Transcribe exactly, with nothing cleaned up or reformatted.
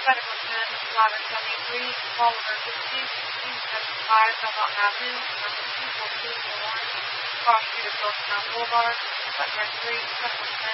Medical ten, ladder seventy-three, call emergency, sixteen seventy-five, Belmont Avenue, number two four two four one, cross street of Georgetown Boulevard, Butler three, Medical ten.